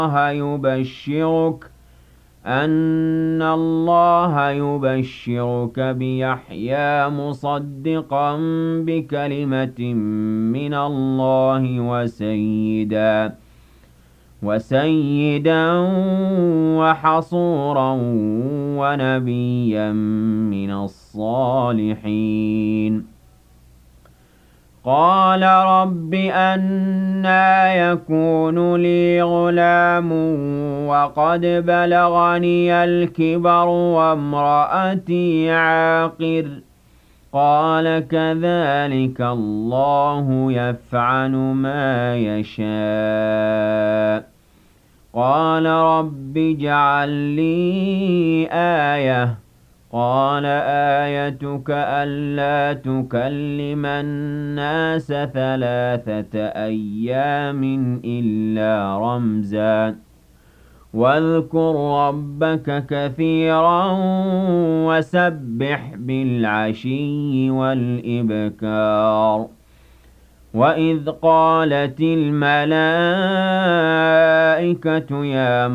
يبشرك بيحيى مصدقا بكلمة من الله وسيدا وحصورا ونبيا من الصالحين. قال رب أنى يكون لي غلام وقد بلغني الكبر وامرأتي عاقر. قال كذلك الله يفعل ما يشاء. قال رب اجعل لي آية. قال آيتك ألا تكلم الناس 3 أيام إلا رمزا واذكر ربك كثيرا وسبح بالعشي والإبكار. وإذ قالت الملائكة يا